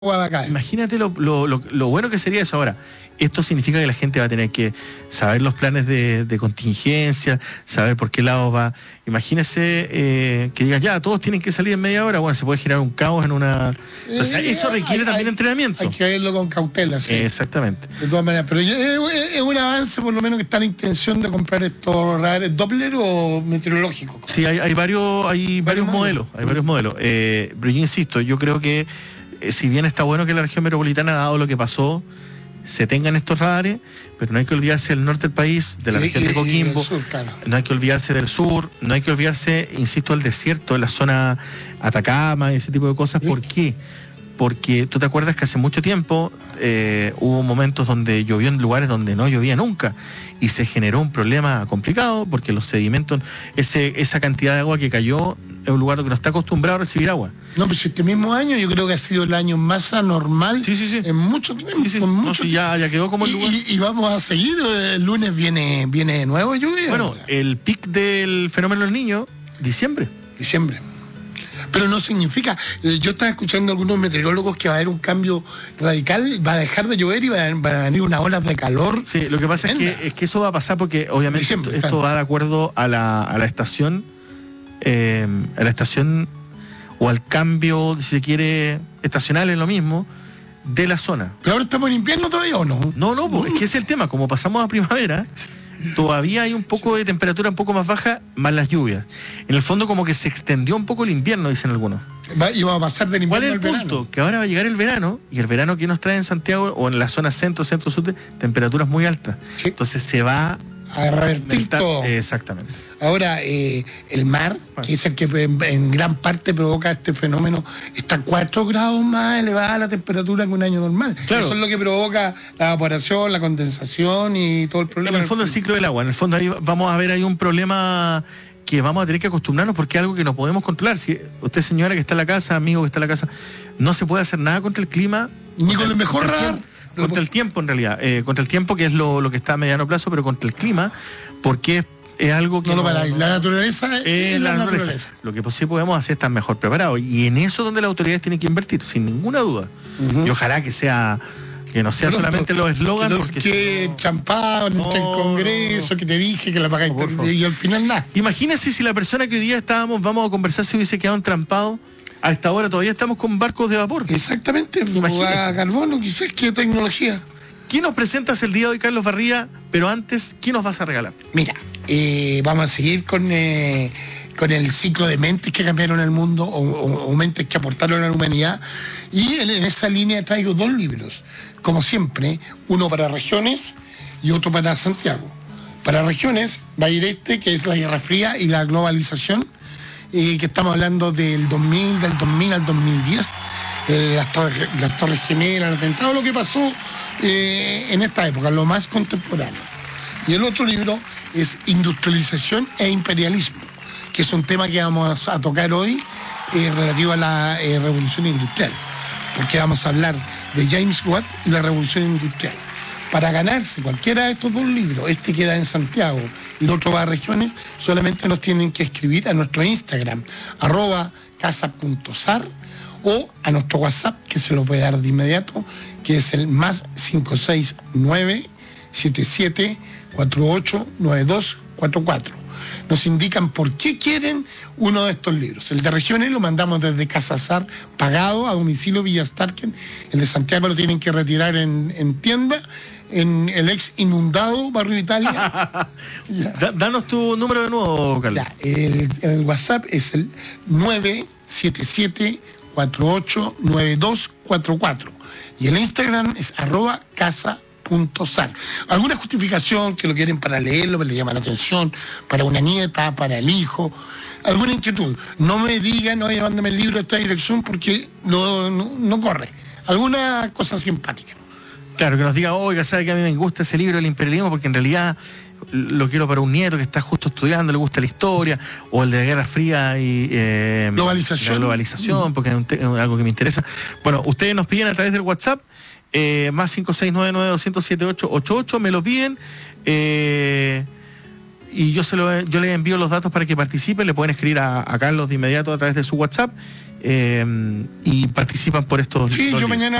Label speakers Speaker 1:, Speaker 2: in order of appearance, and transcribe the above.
Speaker 1: agua acá.
Speaker 2: Imagínate lo bueno que sería eso. Ahora, esto significa que la gente va a tener que saber los planes de contingencia, saber por qué lado va. Imagínese que digas, ya, todos tienen que salir en media hora. Bueno, se puede generar un caos en una... O sea, eso requiere también entrenamiento.
Speaker 1: Hay que verlo con cautela, sí.
Speaker 2: Exactamente.
Speaker 1: De todas maneras, pero es un avance, por lo menos, que está la intención de comprar estos radares Doppler o meteorológicos.
Speaker 2: Sí, hay varios modelos. Hay varios modelos. Pero yo insisto, yo creo que si bien está bueno que la región metropolitana, dado lo que pasó, se tengan estos radares, pero no hay que olvidarse del norte del país, de la región de Coquimbo,
Speaker 1: sur, claro.
Speaker 2: No hay que olvidarse del sur, no hay que olvidarse, insisto, del desierto, de la zona Atacama, ese tipo de cosas.
Speaker 1: ¿Sí?
Speaker 2: ¿Por qué? Porque tú te acuerdas que hace mucho tiempo hubo momentos donde llovió en lugares donde no llovía nunca y se generó un problema complicado porque los sedimentos, esa cantidad de agua que cayó es un lugar que no está acostumbrado a recibir agua.
Speaker 1: No, pues este mismo año yo creo que ha sido el año más anormal
Speaker 2: Sí.
Speaker 1: en mucho tiempo.
Speaker 2: Sí.
Speaker 1: En mucho
Speaker 2: Ya quedó como el lugar.
Speaker 1: Y vamos a seguir, el lunes viene de nuevo lluvia.
Speaker 2: Bueno, el pic del fenómeno del Niño, diciembre.
Speaker 1: Pero no significa, yo estaba escuchando a algunos meteorólogos que va a haber un cambio radical, va a dejar de llover y va a venir unas olas de calor.
Speaker 2: Sí, lo que pasa es que eso va a pasar porque obviamente
Speaker 1: Diciembre,
Speaker 2: esto
Speaker 1: claro.
Speaker 2: va de acuerdo a la estación, o al cambio, si se quiere, estacional es lo mismo, de la zona.
Speaker 1: ¿Pero ahora estamos en invierno todavía o no?
Speaker 2: No, pues, es que ese es el tema, como pasamos a primavera, todavía hay un poco de temperatura un poco más baja, más las lluvias. En el fondo como que se extendió un poco el invierno, dicen algunos.
Speaker 1: Y va a pasar del
Speaker 2: ¿Cuál
Speaker 1: invierno
Speaker 2: es el
Speaker 1: al
Speaker 2: punto?
Speaker 1: verano.
Speaker 2: Que ahora va a llegar el verano, y el verano que nos trae en Santiago, o en la zona centro-sur, temperaturas muy altas.
Speaker 1: Sí.
Speaker 2: Entonces se va
Speaker 1: A revertir todo.
Speaker 2: Exactamente.
Speaker 1: Ahora, el mar, que es el que en gran parte provoca este fenómeno, está 4 grados más elevada la temperatura que un año normal.
Speaker 2: Claro.
Speaker 1: Eso es lo que provoca la evaporación, la condensación y todo el problema.
Speaker 2: En el fondo el ciclo del agua, en el fondo ahí vamos a ver ahí un problema que vamos a tener que acostumbrarnos porque es algo que no podemos controlar. Si usted, señora que está en la casa, amigo que está en la casa, no se puede hacer nada contra el clima.
Speaker 1: Ni con el mejor radar.
Speaker 2: Contra el tiempo en realidad, contra el tiempo que es lo que está a mediano plazo, pero contra el clima, porque es algo que...
Speaker 1: No lo paráis. La naturaleza es la naturaleza.
Speaker 2: Lo que sí podemos hacer es estar mejor preparados. Y en eso es donde las autoridades tienen que invertir, sin ninguna duda. Y ojalá que no sea solamente los eslogans.
Speaker 1: Que champán, el Congreso, que te dije que la pagáis y al final nada.
Speaker 2: Imagínense si la persona que hoy día vamos a conversar se hubiese quedado entrampado. A esta hora todavía estamos con barcos de vapor.
Speaker 1: Exactamente, a carbono, quizás, qué tecnología.
Speaker 2: ¿Qué nos presentas el día de hoy, Carlos Barría? Pero antes, ¿qué nos vas a regalar?
Speaker 1: Mira, vamos a seguir con el ciclo de mentes que cambiaron el mundo o mentes que aportaron a la humanidad. Y en esa línea traigo 2 libros, como siempre, uno para regiones y otro para Santiago. Para regiones va a ir que es la Guerra Fría y la globalización, que estamos hablando del 2000 al 2010, las Torres Gemelas, el atentado, lo que pasó en esta época, lo más contemporáneo. Y el otro libro es Industrialización e Imperialismo, que es un tema que vamos a tocar hoy relativo a la revolución industrial, porque vamos a hablar de James Watt y la revolución industrial. Para ganarse cualquiera de estos 2 libros, este queda en Santiago y el otro va a regiones, solamente nos tienen que escribir a nuestro Instagram, @casa.sar, o a nuestro WhatsApp, que se lo puede dar de inmediato, que es el +569 77 48 9244. Nos indican por qué quieren uno de estos libros. El de regiones lo mandamos desde Casa Sar, pagado a domicilio Villa Starken. El de Santiago lo tienen que retirar en tienda, en el ex inundado Barrio Italia.
Speaker 2: Danos tu número de nuevo, Carlos.
Speaker 1: El WhatsApp es el 977 48 9244 y el Instagram es @casa.sar. Alguna justificación que lo quieren para leerlo, que le llama la atención, para una nieta, para el hijo, alguna inquietud. No me digan, oye, mándame el libro a esta dirección porque no corre. Alguna cosa simpática.
Speaker 2: Claro, que nos diga, oiga, sabe que a mí me gusta ese libro del imperialismo porque en realidad lo quiero para un nieto que está justo estudiando, le gusta la historia, o el de la Guerra Fría y
Speaker 1: globalización.
Speaker 2: La globalización, porque es algo que me interesa. Bueno, ustedes nos piden a través del WhatsApp, +56992078888, me lo piden, y yo les envío los datos para que participen. Le pueden escribir a Carlos de inmediato a través de su WhatsApp y participan por estos
Speaker 1: Sí,
Speaker 2: dos
Speaker 1: yo
Speaker 2: libros.
Speaker 1: mañana